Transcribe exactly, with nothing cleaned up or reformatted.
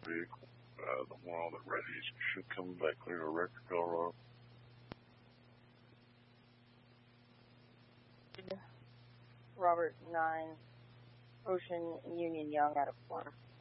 vehicle. Uh, the one that readies should come back clear to record, Colorado. Robert nine, Ocean Union Young out of Florida.